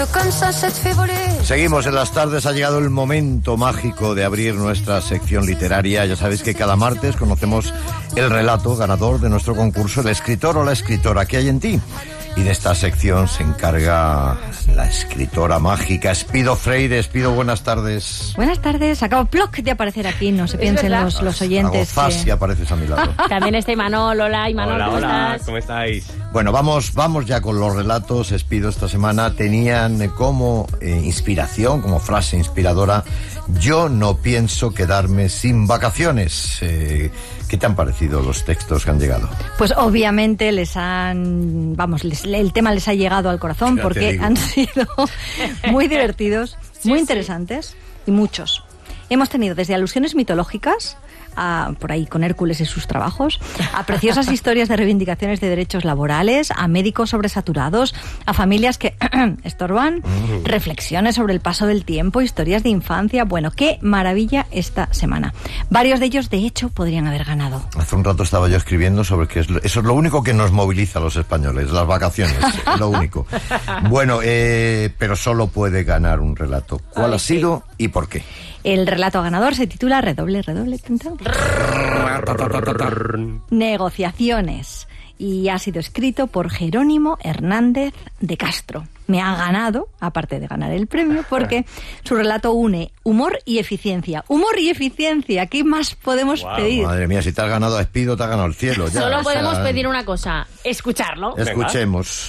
Seguimos en las tardes, ha llegado el momento mágico de abrir nuestra sección literaria. Ya sabéis que cada martes conocemos el relato ganador de nuestro concurso, el escritor o la escritora que hay en ti. Y de esta sección se encarga la escritora mágica Espido Freire. Espido, buenas tardes. Buenas tardes. Acabo de aparecer aquí, no se piensen los oyentes. Y apareces a mi lado. También está Imanol. Hola, Imanol, hola, ¿cómo hola, estás? ¿cómo estáis? Bueno, vamos ya con los relatos. Espido, esta semana tenían como inspiración, como frase inspiradora: yo no pienso quedarme sin vacaciones. ¿Qué te han parecido los textos que han llegado? Pues obviamente el tema les ha llegado al corazón, porque han sido muy divertidos, muy interesantes y muchos. Hemos tenido desde alusiones mitológicas, por ahí con Hércules y sus trabajos, a preciosas historias de reivindicaciones de derechos laborales, a médicos sobresaturados, a familias que estorban, reflexiones sobre el paso del tiempo, historias de infancia. Bueno, qué maravilla esta semana. Varios de ellos, de hecho, podrían haber ganado. Hace un rato estaba yo escribiendo sobre que eso es lo único que nos moviliza a los españoles, las vacaciones, es lo único. Bueno, pero solo puede ganar un relato. ¿Cuál ha sido y por qué? El relato ganador se titula redoble, Negociaciones, y ha sido escrito por Jerónimo Hernández de Castro. Me ha ganado, aparte de ganar el premio, porque su relato une humor y eficiencia. Humor y eficiencia, ¿qué más podemos pedir? Madre mía, si te has ganado a Espido, te has ganado el cielo. Ya, Solo podemos pedir una cosa: escucharlo. Escuchemos.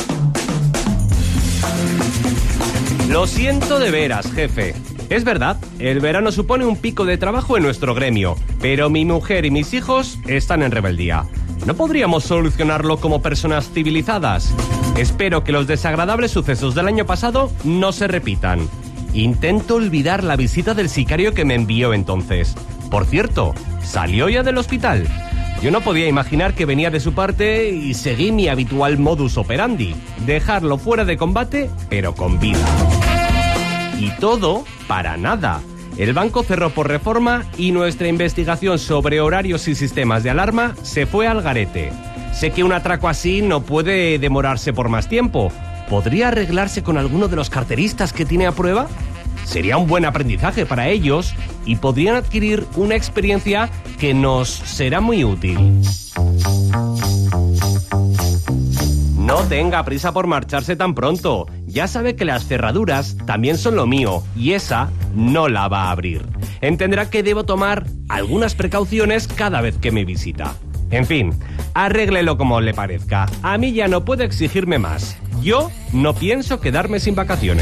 Lo siento de veras, jefe. Es verdad, el verano supone un pico de trabajo en nuestro gremio, pero mi mujer y mis hijos están en rebeldía. ¿No podríamos solucionarlo como personas civilizadas? Espero que los desagradables sucesos del año pasado no se repitan. Intento olvidar la visita del sicario que me envió entonces. Por cierto, ¿salió ya del hospital? Yo no podía imaginar que venía de su parte y seguí mi habitual modus operandi: dejarlo fuera de combate, pero con vida. Y todo para nada. El banco cerró por reforma y nuestra investigación sobre horarios y sistemas de alarma se fue al garete. Sé que un atraco así no puede demorarse por más tiempo. ¿Podría arreglarse con alguno de los carteristas que tiene a prueba? Sería un buen aprendizaje para ellos y podrían adquirir una experiencia que nos será muy útil. No tenga prisa por marcharse tan pronto. Ya sabe que las cerraduras también son lo mío y esa no la va a abrir. Entenderá que debo tomar algunas precauciones cada vez que me visita. En fin, arréglelo como le parezca. A mí ya no puede exigirme más. Yo no pienso quedarme sin vacaciones.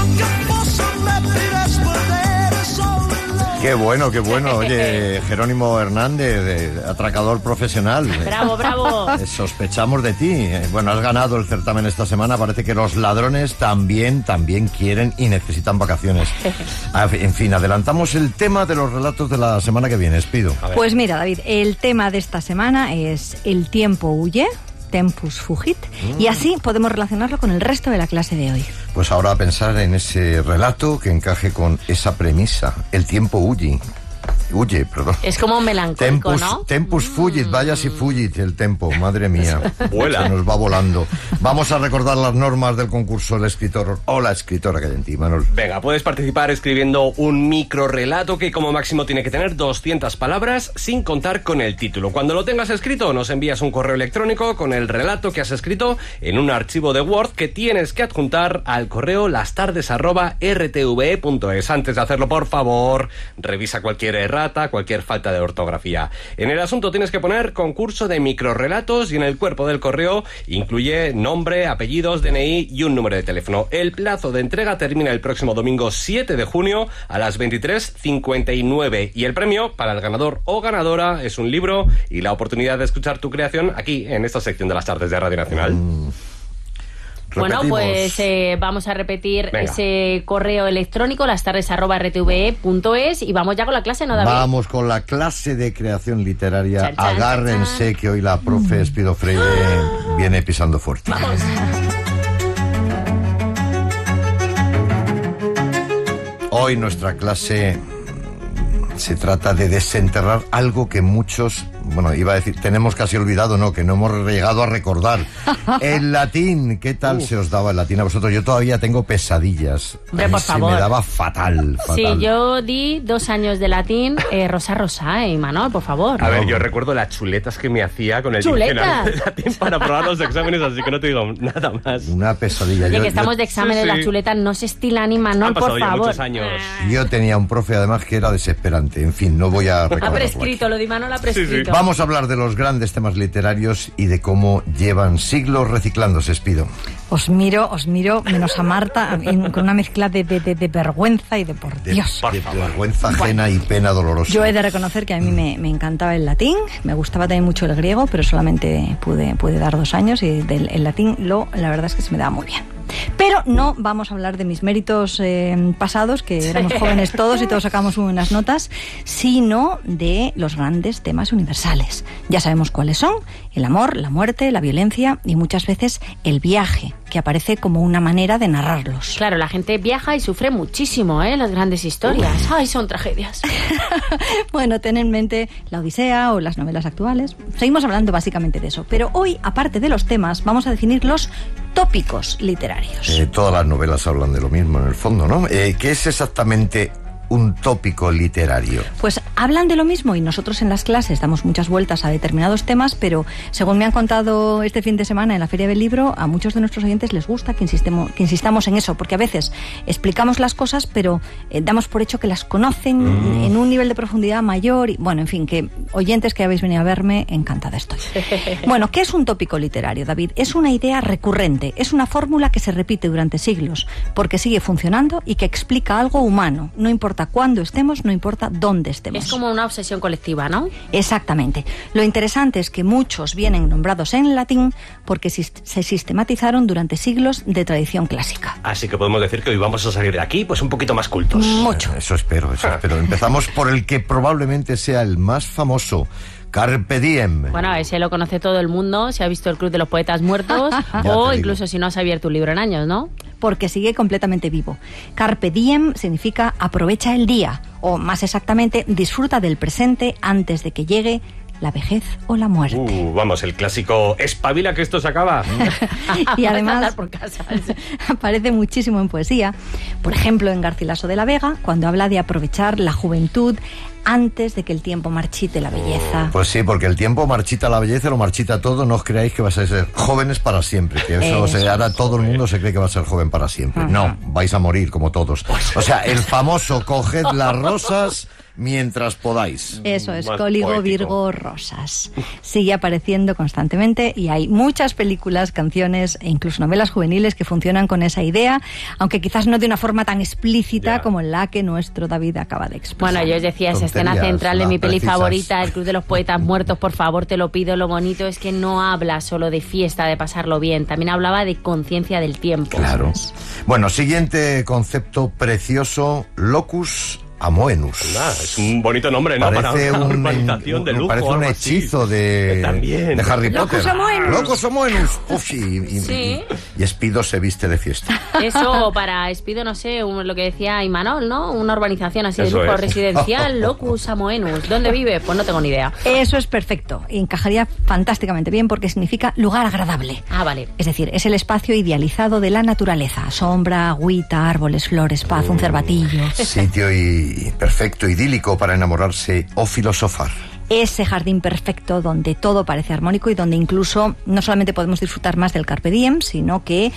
Qué bueno. Oye, Jerónimo Hernández, atracador profesional. Bravo. Sospechamos de ti. Bueno, has ganado el certamen esta semana. Parece que los ladrones también quieren y necesitan vacaciones. En fin, adelantamos el tema de los relatos de la semana que viene. Espido. Pues mira, David, el tema de esta semana es el tiempo huye. Tempus fugit, y así podemos relacionarlo con el resto de la clase de hoy. Pues ahora a pensar en ese relato que encaje con esa premisa: el tiempo huye, perdón. Es como melancólico, ¿no? Tempus fugit, vaya si fugit el tempo, madre mía. Vuela. Se nos va volando. Vamos a recordar las normas del concurso El escritor o la escritora que hay en ti, Manuel. Venga, puedes participar escribiendo un microrelato que como máximo tiene que tener 200 palabras, sin contar con el título. Cuando lo tengas escrito, nos envías un correo electrónico con el relato que has escrito en un archivo de Word que tienes que adjuntar al correo lastardes@rtve.es. Antes de hacerlo, por favor, revisa cualquier errata, cualquier falta de ortografía. En el asunto tienes que poner concurso de microrelatos y en el cuerpo del correo incluye nombre, apellidos, DNI y un número de teléfono. El plazo de entrega termina el próximo domingo 7 de junio a las 23:59 y el premio para el ganador o ganadora es un libro y la oportunidad de escuchar tu creación aquí en esta sección de las tardes de Radio Nacional. Bueno, pues vamos a repetir ese correo electrónico, lastardes@rtve.es, y vamos ya con la clase, ¿no, David? Vamos con la clase de creación literaria. Chan, chan, agárrense chan. Que hoy la profe Espido Freire viene pisando fuerte. Vamos. Hoy nuestra clase se trata de desenterrar algo que muchos bueno, iba a decir, tenemos casi olvidado, no, que no hemos llegado a recordar. El latín, ¿qué tal se os daba el latín a vosotros? Yo todavía tengo pesadillas. Hombre, por favor. Me daba fatal. Sí, yo di 2 años de latín, rosa, Manuel, por favor. A ver, yo recuerdo las chuletas que me hacía con el diccionario de latín para probar los exámenes, así que no te digo nada más. Una pesadilla. Oye, que estamos de exámenes, las chuletas no se estilan, Manuel, por favor. Muchos años. Yo tenía un profe además que era desesperante. En fin, no voy a recordarlo. Ha prescrito, lo de Imanol ha prescrito. Vamos a hablar de los grandes temas literarios y de cómo llevan siglos reciclándose, Espido. Os miro, menos a Marta, con una mezcla de vergüenza y de por Dios. De vergüenza ajena y pena dolorosa. Yo he de reconocer que a mí me encantaba el latín, me gustaba también mucho el griego, pero solamente pude dar 2 años y el latín la verdad es que se me daba muy bien. Pero no vamos a hablar de mis méritos pasados, que éramos jóvenes todos y todos sacamos buenas notas, sino de los grandes temas universales. Ya sabemos cuáles son: el amor, la muerte, la violencia y muchas veces el viaje, que aparece como una manera de narrarlos. Claro, la gente viaja y sufre muchísimo, las grandes historias. ¡Ay, son tragedias! Bueno, ten en mente la Odisea o las novelas actuales. Seguimos hablando básicamente de eso. Pero hoy, aparte de los temas, vamos a definir los tópicos literarios. Todas las novelas hablan de lo mismo, en el fondo, ¿no? ¿Qué es exactamente un tópico literario? Pues hablan de lo mismo y nosotros en las clases damos muchas vueltas a determinados temas, pero según me han contado este fin de semana en la Feria del Libro, a muchos de nuestros oyentes les gusta que insistamos en eso, porque a veces explicamos las cosas, pero damos por hecho que las conocen en un nivel de profundidad mayor y, bueno, en fin, que oyentes que habéis venido a verme, encantada estoy. Bueno, ¿qué es un tópico literario, David? Es una idea recurrente, es una fórmula que se repite durante siglos, porque sigue funcionando y que explica algo humano, no importa cuándo estemos, no importa dónde estemos. Es como una obsesión colectiva, ¿no? Exactamente. Lo interesante es que muchos vienen nombrados en latín porque se sistematizaron durante siglos de tradición clásica. Así que podemos decir que hoy vamos a salir de aquí pues un poquito más cultos. Mucho. Eso espero. Empezamos por el que probablemente sea el más famoso: Carpe Diem. Bueno, ese lo conoce todo el mundo, si ha visto el Club de los Poetas Muertos o incluso si no has abierto un libro en años, ¿no? Porque sigue completamente vivo. Carpe Diem significa aprovecha el día, o más exactamente, disfruta del presente antes de que llegue la vejez o la muerte. Vamos, el clásico espabila que esto se acaba. Y además aparece muchísimo en poesía. Por ejemplo, en Garcilaso de la Vega, cuando habla de aprovechar la juventud antes de que el tiempo marchite la belleza. Pues sí, porque el tiempo marchita la belleza, lo marchita todo. No os creáis que vais a ser jóvenes para siempre, que ahora todo el mundo se cree que va a ser joven para siempre. Ajá. No, vais a morir como todos. O sea, el famoso coged las rosas mientras podáis. Eso es, Cóligo, poético. Virgo, Rosas. Sigue apareciendo constantemente y hay muchas películas, canciones e incluso novelas juveniles que funcionan con esa idea, aunque quizás no de una forma tan explícita como la que nuestro David acaba de expresar. Bueno, yo os decía, esa escena central de mi peli favorita, El Club de los Poetas Muertos, por favor, te lo pido. Lo bonito es que no habla solo de fiesta, de pasarlo bien, también hablaba de conciencia del tiempo. Claro. Bueno, siguiente concepto precioso: locus amoenus. Es un bonito nombre, ¿no? Parece para una urbanización de lujo. Parece un hechizo de Harry Potter. Locus amoenus. Locus amoenus. Uf, y Espido se viste de fiesta. Eso para Espido, no sé, lo que decía Imanol, ¿no? Una urbanización así de lujo residencial, Locus amoenus. ¿Dónde vive? Pues no tengo ni idea. Eso es perfecto. Encajaría fantásticamente bien porque significa lugar agradable. Ah, vale. Es decir, es el espacio idealizado de la naturaleza. Sombra, agüita, árboles, flores, paz, un cervatillo. Sitio perfecto, idílico para enamorarse o filosofar. Ese jardín perfecto donde todo parece armónico y donde incluso no solamente podemos disfrutar más del Carpe Diem, sino que,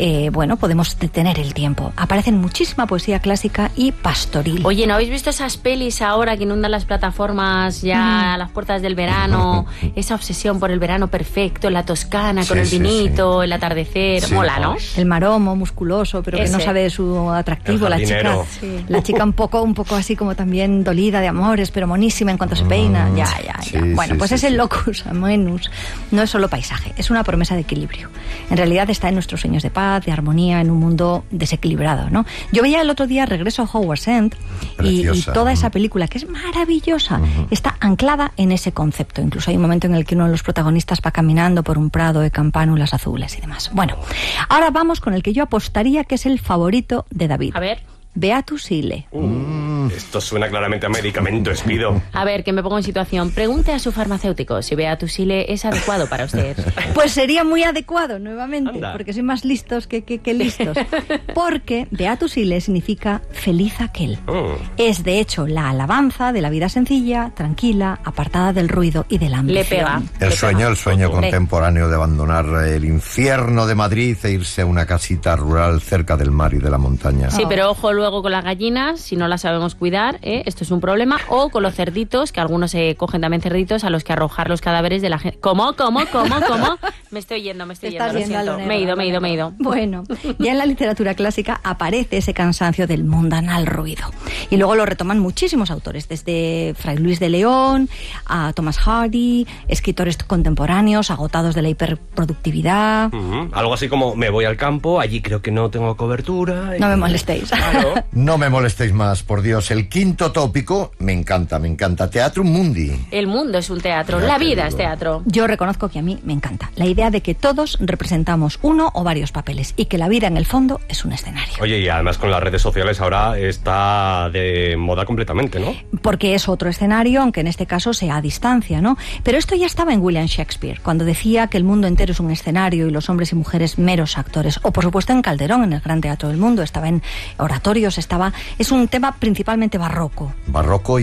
podemos detener el tiempo. Aparecen muchísima poesía clásica y pastoril. Oye, ¿no habéis visto esas pelis ahora que inundan las plataformas ya a las puertas del verano? Esa obsesión por el verano perfecto, en la Toscana, con el vinito, el atardecer. Sí, mola, ¿no? El maromo musculoso, pero que no sabe su atractivo. La chica un poco así como también dolida de amores, pero monísima en cuanto se peina. Ya. Bueno, pues ese locus amoenus no es solo paisaje, es una promesa de equilibrio. En realidad está en nuestros sueños de paz, de armonía, en un mundo desequilibrado, ¿no? Yo veía el otro día Regreso a Hogwarts End y toda esa película, que es maravillosa, está anclada en ese concepto. Incluso hay un momento en el que uno de los protagonistas va caminando por un prado de campánulas azules y demás. Bueno, ahora vamos con el que yo apostaría que es el favorito de David. A ver. Beatus Ile. Esto suena claramente a medicamento, Espido. A ver, que me pongo en situación. Pregunte a su farmacéutico si Beatusile es adecuado para usted. Pues sería muy adecuado, nuevamente, Anda. porque soy más listos que listos. Porque Beatusile significa feliz aquel. Es, de hecho, la alabanza de la vida sencilla, tranquila, apartada del ruido y de la ambición. Le pega. El sueño contemporáneo de abandonar el infierno de Madrid e irse a una casita rural cerca del mar y de la montaña. Sí, pero ojo luego con las gallinas, si no las sabemos cuidar, esto es un problema. O con los cerditos, que algunos se cogen también cerditos a los que arrojar los cadáveres de la gente. ¿Cómo? Me estoy yendo, lo siento. Me he ido. Bueno, ya en la literatura clásica aparece ese cansancio del mundanal ruido. Y luego lo retoman muchísimos autores, desde Fray Luis de León a Thomas Hardy, escritores contemporáneos agotados de la hiperproductividad. Algo así como, me voy al campo, allí creo que no tengo cobertura. No me molestéis. Claro. No me molestéis más, por Dios. El quinto tópico, me encanta. Teatrum Mundi. El mundo es un teatro, la vida es teatro. Yo reconozco que a mí me encanta la idea de que todos representamos uno o varios papeles y que la vida en el fondo es un escenario. Oye, y además con las redes sociales ahora está de moda completamente, ¿no? Porque es otro escenario, aunque en este caso sea a distancia, ¿no? Pero esto ya estaba en William Shakespeare, cuando decía que el mundo entero es un escenario y los hombres y mujeres meros actores. O por supuesto en Calderón, en el Gran Teatro del Mundo, estaba en oratorios, es un tema principalmente barroco. Barroco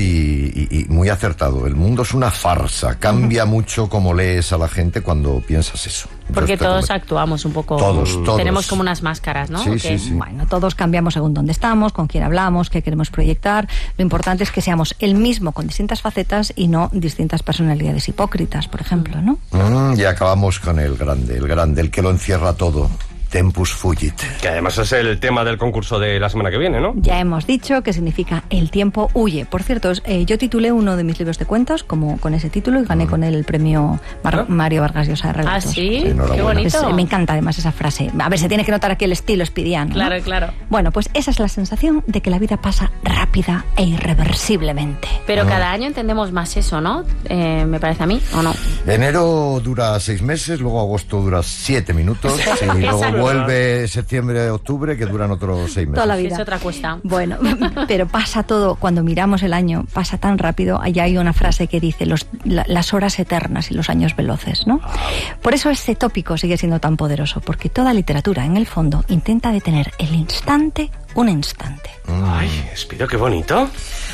y muy acertado. El mundo es una farsa. Cambia mucho cómo lees a la gente cuando piensas eso. Porque todos actuamos un poco. Todos. Tenemos como unas máscaras, ¿no? Sí. Bueno, todos cambiamos según dónde estamos, con quién hablamos, qué queremos proyectar. Lo importante es que seamos el mismo con distintas facetas y no distintas personalidades hipócritas, por ejemplo, ¿no? Y acabamos con el grande, el que lo encierra todo. Tempus fugit. Que además es el tema del concurso de la semana que viene, ¿no? Ya hemos dicho que significa el tiempo huye. Por cierto, yo titulé uno de mis libros de cuentos con ese título y gané con él el premio Mario Vargas Llosa de Relatos. ¿Ah, sí? Qué Enhorabuena. bonito. Me encanta además esa frase. A ver, se tiene que notar aquí el estilo espidiano, ¿no? Claro. Bueno, pues esa es la sensación de que la vida pasa rápida e irreversiblemente. Pero cada año entendemos más eso, ¿no? Me parece a mí, ¿o no? Enero dura 6 meses, luego agosto dura 7 minutos y luego vuelve septiembre, octubre, que duran otros 6 meses. Toda la vida. Es otra cuesta. Bueno, pero pasa todo, cuando miramos el año, pasa tan rápido. Allá hay una frase que dice las horas eternas y los años veloces, ¿no? Por eso este tópico sigue siendo tan poderoso, porque toda literatura, en el fondo, intenta detener el instante, un instante. Ay, Espido, qué bonito.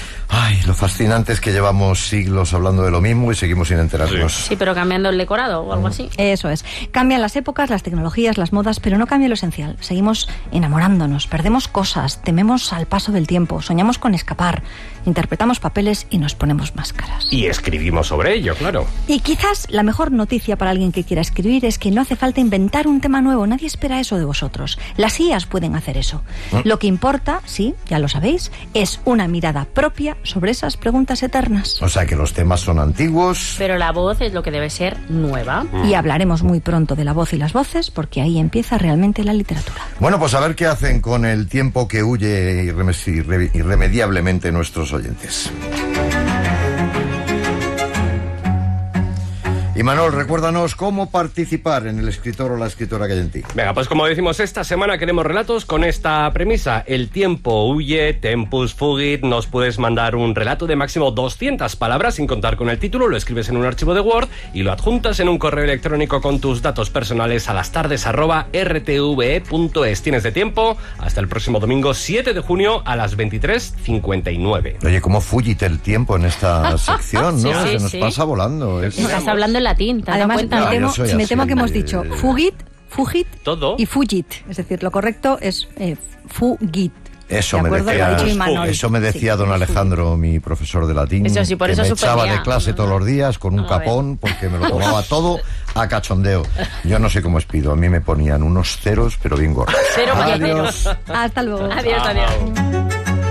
Ay, lo fascinante es que llevamos siglos hablando de lo mismo y seguimos sin enterarnos. Sí, pero cambiando el decorado o algo así. Eso es. Cambian las épocas, las tecnologías, las modas, pero no cambia lo esencial. Seguimos enamorándonos, perdemos cosas, tememos al paso del tiempo, soñamos con escapar, interpretamos papeles y nos ponemos máscaras. Y escribimos sobre ello, claro. Y quizás la mejor noticia para alguien que quiera escribir es que no hace falta inventar un tema nuevo. Nadie espera eso de vosotros. Las IAs pueden hacer eso. Lo que importa, sí, ya lo sabéis, es una mirada propia sobre esas preguntas eternas. O sea que los temas son antiguos. Pero la voz es lo que debe ser nueva. Y hablaremos muy pronto de la voz y las voces, porque ahí empieza realmente la literatura. Bueno, pues a ver qué hacen con el tiempo que huye irremediablemente nuestros oyentes. Y Manol, recuérdanos cómo participar en el escritor o la escritora que hay en ti. Venga, pues como decimos, esta semana queremos relatos con esta premisa. El tiempo huye, tempus fugit. Nos puedes mandar un relato de máximo 200 palabras sin contar con el título. Lo escribes en un archivo de Word y lo adjuntas en un correo electrónico con tus datos personales a lastardes@rtve.es. Tienes de tiempo hasta el próximo domingo 7 de junio a las 23:59. Oye, ¿cómo fugit el tiempo en esta sección, no? Sí, Se nos sí. pasa volando. Estás hablando en latín, ¿te has dado Además, cuenta? me temo que hemos dicho fugit, Todo. y fugit. Es decir, lo correcto es fugit. Eso ¿De me acuerdo? decía, Lo ha dicho Imanol. eso me decía don Alejandro, mi profesor de latín, Eso sí, por que eso me suspendía. echaba de clase todos los días con un A ver. capón porque me lo tomaba todo a cachondeo. Yo no sé cómo Espido, a mí me ponían unos ceros, pero bien gordos. Cero Adiós. puñeteros. Hasta luego. Adiós.